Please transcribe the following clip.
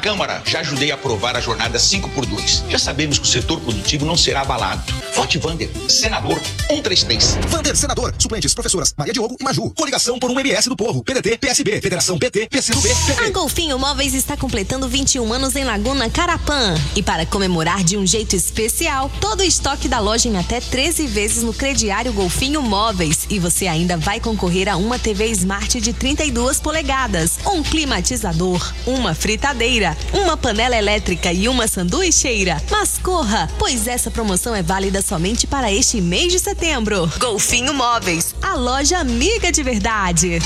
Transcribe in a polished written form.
Câmara, já ajudei a aprovar a jornada 5x2. Já sabemos que o setor produtivo não será abalado. Vote Vander, senador 133. Vander, senador. Suplentes, professoras Maria Diogo e Maju. Coligação por um MS do Povo. PDT, PSB, Federação PT, PCdoB, PT. A Golfinho Móveis está completando 21 anos em Laguna Carapã. E para comemorar de um jeito especial, todo o estoque da loja em até 13 vezes no crediário Golfinho Móveis. E você ainda vai concorrer a uma TV Smart de 32 polegadas, um climatizador, uma fritadeira, uma panela elétrica e uma sanduicheira. Mas corra, pois essa promoção é válida somente para este mês de setembro. Golfinho Móveis, a loja amiga de verdade.